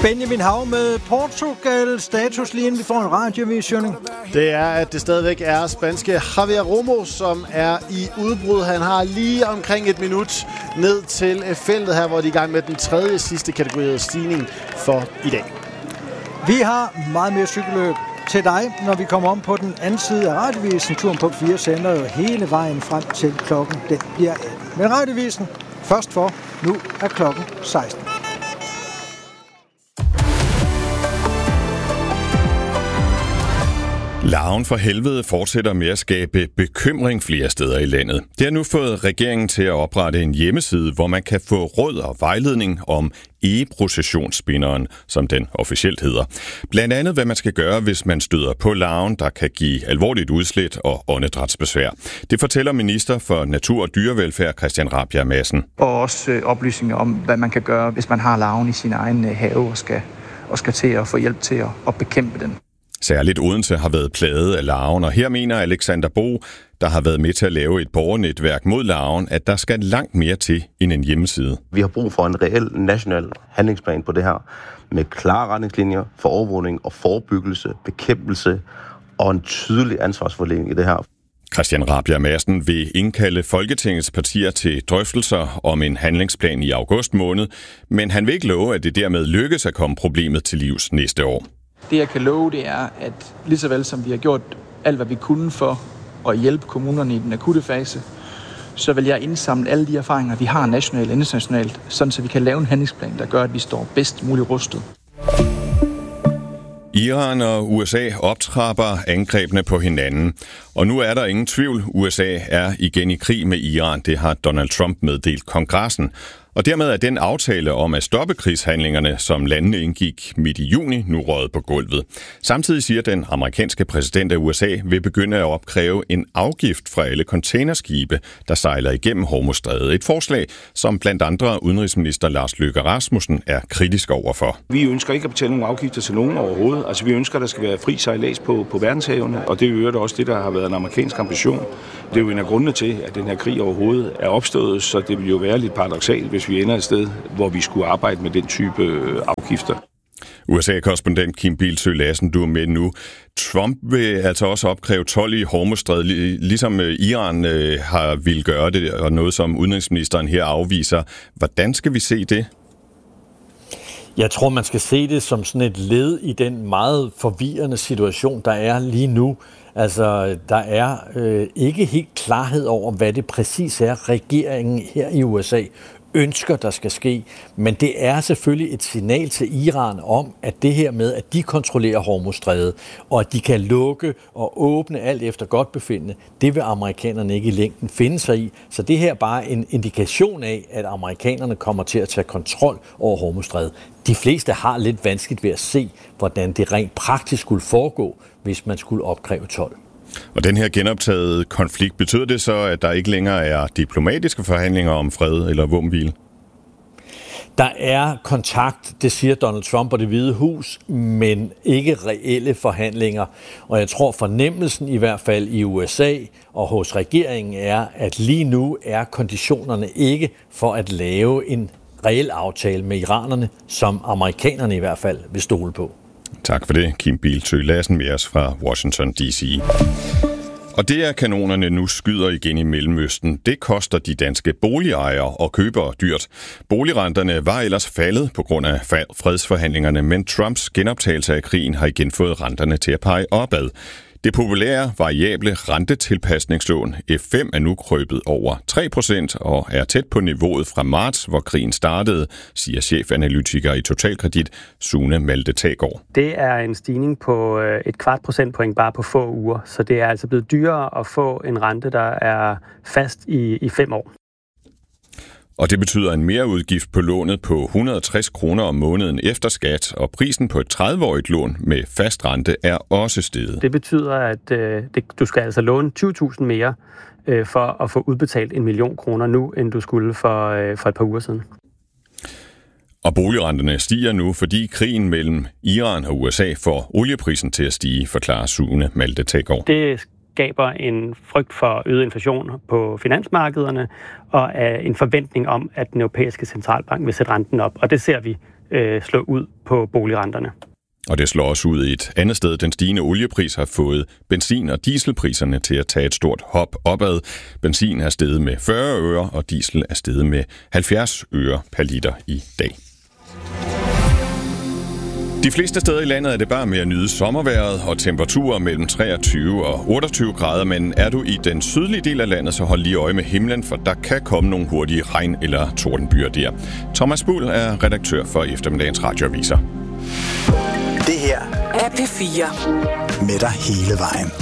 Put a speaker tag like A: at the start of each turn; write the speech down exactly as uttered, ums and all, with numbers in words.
A: Benjamin Hav med Portugal. Status lige inden vi får en radiovision.
B: Det er, at det stadigvæk er spanske Javier Romo, som er i udbrud. Han har lige omkring et minut ned til feltet her, hvor de er i gang med den tredje sidste kategori stigning for i dag.
A: Vi har meget mere cykelløb til dig, når vi kommer om på den anden side af radiovisen. Turen på fire sender jo hele vejen frem til klokken, den bliver atten. Men radiovisen først for, nu er klokken seksten.
C: Larven for helvede fortsætter med at skabe bekymring flere steder i landet. Det har nu fået regeringen til at oprette en hjemmeside, hvor man kan få råd og vejledning om e-processionsspinderen, som den officielt hedder. Blandt andet, hvad man skal gøre, hvis man støder på larven, der kan give alvorligt udslæt og åndedrætsbesvær. Det fortæller minister for Natur- og Dyrevelfærd Christian Rabjerg Madsen.
D: Og også øh, oplysninger om, hvad man kan gøre, hvis man har larven i sin egen øh, have og skal, og skal til at få hjælp til at, at bekæmpe den.
C: Særligt Odense har været plaget af larven, og her mener Alexander Bo, der har været med til at lave et borgernetværk mod larven, at der skal langt mere til end en hjemmeside.
E: Vi har brug for en reel national handlingsplan på det her, med klare retningslinjer for overvågning og forebyggelse, bekæmpelse og en tydelig ansvarsfordeling i det her.
C: Christian Rabjerg Madsen vil indkalde Folketingets partier til drøftelser om en handlingsplan i august måned, men han vil ikke love, at det dermed lykkes at komme problemet til livs næste år.
D: Det, jeg kan love, det er, at lige så vel som vi har gjort alt, hvad vi kunne for at hjælpe kommunerne i den akutte fase, så vil jeg indsamle alle de erfaringer, vi har nationalt og internationalt, sådan så vi kan lave en handlingsplan, der gør, at vi står bedst muligt rustet.
C: Iran og U S A optrapper angrebene på hinanden, og nu er der ingen tvivl. U S A er igen i krig med Iran, det har Donald Trump meddelt kongressen. Og dermed er den aftale om at stoppe krigshandlingerne, som landene indgik midt i juni, nu røget på gulvet. Samtidig siger den amerikanske præsident af U S A vil begynde at opkræve en afgift fra alle containerskibe, der sejler igennem Hormuzstrædet. Et forslag, som blandt andre udenrigsminister Lars Løkke Rasmussen er kritisk overfor.
F: Vi ønsker ikke at betale nogen afgifter til nogen overhovedet. Altså vi ønsker, at der skal være fri sejlads på, på verdenshavene, og det er jo også det, der har været en amerikansk ambition. Det er jo en af grundene til, at den her krig overhovedet er opstået, så det vil jo være lidt paradoksalt, hvis vi ender et sted, hvor vi skulle arbejde med den type afgifter.
C: U S A-korrespondent Kim Bildsøe Lassen, du er med nu. Trump vil altså også opkræve told i Hormuzstrædet, ligesom Iran øh, har ville gøre det, og noget som udenrigsministeren her afviser. Hvordan skal vi se det?
G: Jeg tror, man skal se det som sådan et led i den meget forvirrende situation, der er lige nu. Altså, der er øh, ikke helt klarhed over, hvad det præcis er, regeringen her i U S A ønsker, der skal ske. Men det er selvfølgelig et signal til Iran om, at det her med, at de kontrollerer Hormuzstrædet, og at de kan lukke og åbne alt efter godt befindende, det vil amerikanerne ikke i længden finde sig i. Så det her er bare en indikation af, at amerikanerne kommer til at tage kontrol over Hormuzstrædet. De fleste har lidt vanskeligt ved at se, hvordan det rent praktisk skulle foregå, hvis man skulle opkræve told.
C: Og den her genoptagede konflikt, betyder det så, at der ikke længere er diplomatiske forhandlinger om fred eller våbenhvile?
G: Der er kontakt, det siger Donald Trump og Det Hvide Hus, men ikke reelle forhandlinger. Og jeg tror fornemmelsen i hvert fald i U S A og hos regeringen er, at lige nu er konditionerne ikke for at lave en reel aftale med iranerne, som amerikanerne i hvert fald vil stole på.
C: Tak for det, Kim Bildsøe Lassen med os fra Washington D C. Og det er kanonerne nu skyder igen i Mellemøsten. Det koster de danske boligejere og købere dyrt. Boligrenterne var ellers faldet på grund af fredsforhandlingerne, men Trumps genoptagelse af krigen har igen fået renterne til at pege opad. Det populære, variable rentetilpasningslån F fem er nu krøbet over tre procent og er tæt på niveauet fra marts, hvor krigen startede, siger chefanalytiker i Totalkredit, Sune Malte Taggaard.
H: Det er en stigning på et kvart procentpoint bare på få uger, så det er altså blevet dyrere at få en rente, der er fast i, i fem år.
C: Og det betyder en mereudgift på lånet på et hundrede og tres kroner om måneden efter skat, og prisen på et tredive-årigt lån med fast rente er også steget.
H: Det betyder, at øh, det, du skal altså låne tyve tusind mere øh, for at få udbetalt en million kroner nu, end du skulle for, øh, for et par uger siden.
C: Og boligrenterne stiger nu, fordi krigen mellem Iran og U S A får olieprisen til at stige, forklarer Sune Malte Taggaard.
H: Det skaber en frygt for øget inflation på finansmarkederne og en forventning om, at den europæiske centralbank vil sætte renten op. Og det ser vi øh, slå ud på boligrenterne.
C: Og det slår også ud i et andet sted. Den stigende oliepris har fået benzin- og dieselpriserne til at tage et stort hop opad. Benzin er steget med fyrre øre, og diesel er steget med halvfjerds øre per liter i dag. De fleste steder i landet er det bare med at nyde sommervejret og temperaturer mellem treogtyve og otteogtyve grader, men er du i den sydlige del af landet, så hold lige øje med himlen, for der kan komme nogle hurtige regn- eller tordenbyer der. Thomas Buhl er redaktør for eftermiddagens radioaviser.
I: Det her er P fire. Med dig hele vejen.